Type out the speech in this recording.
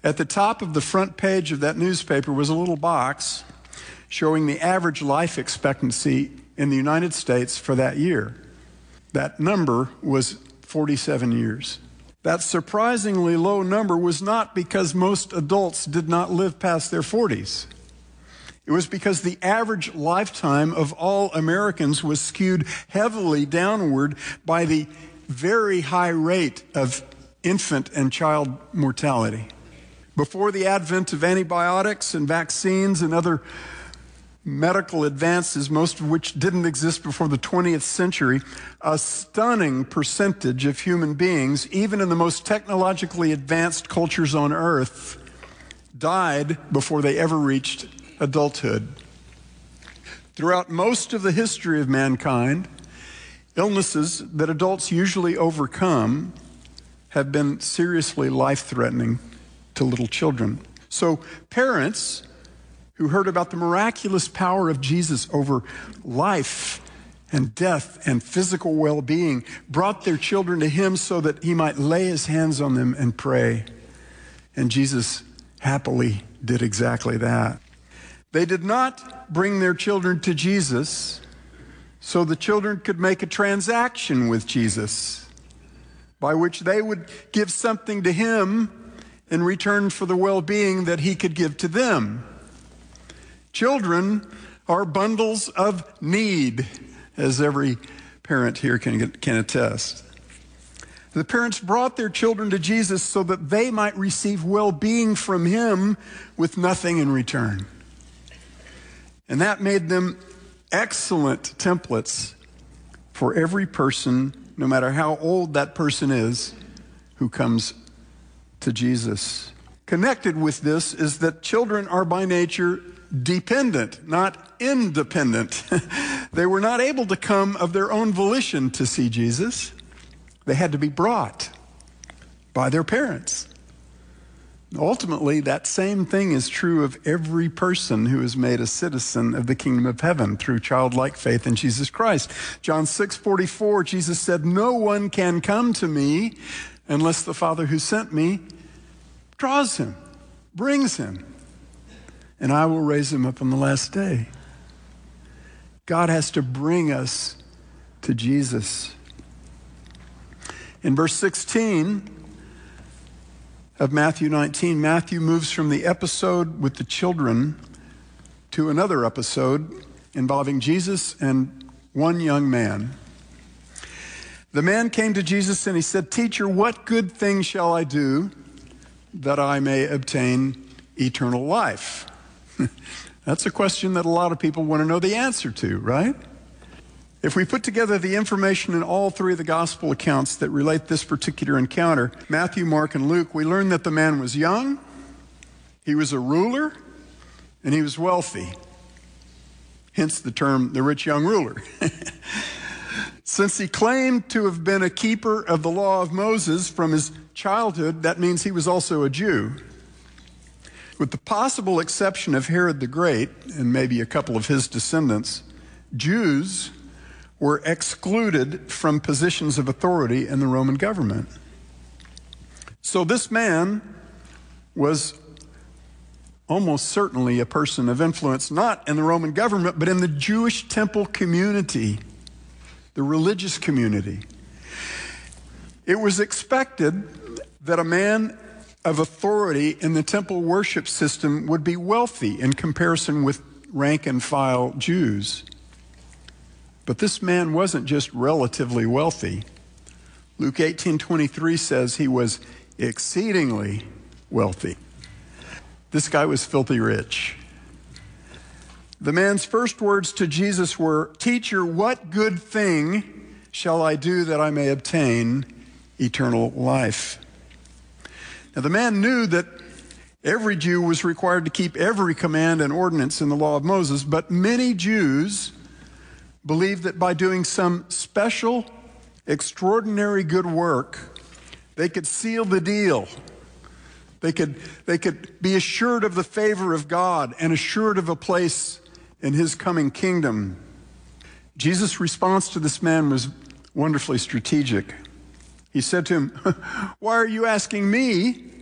At the top of the front page of that newspaper was a little box showing the average life expectancy in the United States for that year. That number was 47 years. That surprisingly low number was not because most adults did not live past their 40s. It was because the average lifetime of all Americans was skewed heavily downward by the very high rate of infant and child mortality. Before the advent of antibiotics and vaccines and other medical advances, most of which didn't exist before the 20th century, a stunning percentage of human beings, even in the most technologically advanced cultures on earth, died before they ever reached adulthood. Throughout most of the history of mankind, illnesses that adults usually overcome have been seriously life-threatening to little children. So parents who heard about the miraculous power of Jesus over life and death and physical well-being brought their children to him so that he might lay his hands on them and pray. And Jesus happily did exactly that. They did not bring their children to Jesus so the children could make a transaction with Jesus by which they would give something to him in return for the well-being that he could give to them. Children are bundles of need, as every parent here can attest. The parents brought their children to Jesus so that they might receive well-being from him with nothing in return. And that made them excellent templates for every person, no matter how old that person is, who comes to Jesus. Connected with this is that children are by nature dependent, not independent. They were not able to come of their own volition to see Jesus. They had to be brought by their parents. Ultimately, that same thing is true of every person who is made a citizen of the kingdom of heaven through childlike faith in Jesus Christ. John 6:44, Jesus said, "No one can come to me unless the Father who sent me draws him, brings him, and I will raise him up on the last day." God has to bring us to Jesus. In verse 16 of Matthew 19, Matthew moves from the episode with the children to another episode involving Jesus and one young man. The man came to Jesus and he said, "Teacher, what good thing shall I do that I may obtain eternal life?" That's a question that a lot of people want to know the answer to, right? If we put together the information in all three of the gospel accounts that relate this particular encounter, Matthew, Mark, and Luke, we learn that the man was young, he was a ruler, and he was wealthy. Hence the term, the rich young ruler. Since he claimed to have been a keeper of the law of Moses from his childhood, that means he was also a Jew. With the possible exception of Herod the Great, and maybe a couple of his descendants, Jews were excluded from positions of authority in the Roman government. So this man was almost certainly a person of influence, not in the Roman government, but in the Jewish temple community, the religious community. It was expected that a man of authority in the temple worship system would be wealthy in comparison with rank and file Jews. But this man wasn't just relatively wealthy. Luke 18:23 says he was exceedingly wealthy. This guy was filthy rich. The man's first words to Jesus were, "Teacher, what good thing shall I do that I may obtain eternal life?" Now, the man knew that every Jew was required to keep every command and ordinance in the law of Moses, but many Jews believed that by doing some special, extraordinary good work, they could seal the deal. They could be assured of the favor of God and assured of a place in his coming kingdom. Jesus' response to this man was wonderfully strategic. He said to him, "Why are you asking me